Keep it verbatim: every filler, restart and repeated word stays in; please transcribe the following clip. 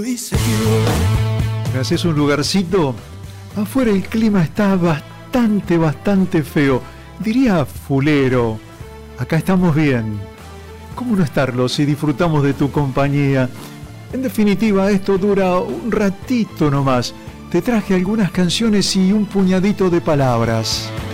¿Me haces un lugarcito? Afuera el clima está bastante, bastante feo. Diría fulero. Acá estamos bien. ¿Cómo no estarlo si disfrutamos de tu compañía? En definitiva, esto dura un ratito nomás. Te traje algunas canciones y un puñadito de palabras.